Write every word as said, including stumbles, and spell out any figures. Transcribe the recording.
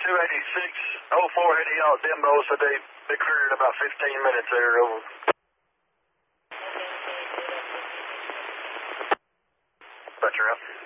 two eighty-six oh four heading out Dembo, so they, they cleared in about fifteen minutes there, over. Roger, out.